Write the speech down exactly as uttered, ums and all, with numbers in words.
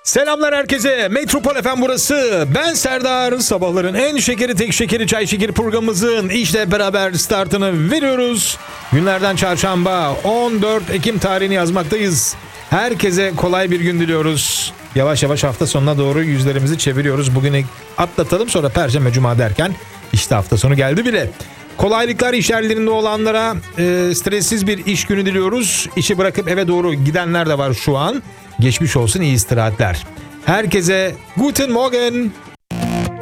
Selamlar herkese. Metropol F M burası. Ben Serdar. Sabahların en şekeri tek şekeri çay şekeri programımızın işte beraber startını veriyoruz. Günlerden çarşamba on dört Ekim tarihini yazmaktayız. Herkese kolay bir gün diliyoruz. Yavaş yavaş hafta sonuna doğru yüzlerimizi çeviriyoruz. Bugünü atlatalım, sonra Perşembe Cuma derken işte hafta sonu geldi bile. Kolaylıklar iş yerlerinde olanlara e, stressiz bir iş günü diliyoruz. İşi bırakıp eve doğru gidenler de var şu an. Geçmiş olsun, iyi istirahatler. Herkese Guten Morgen.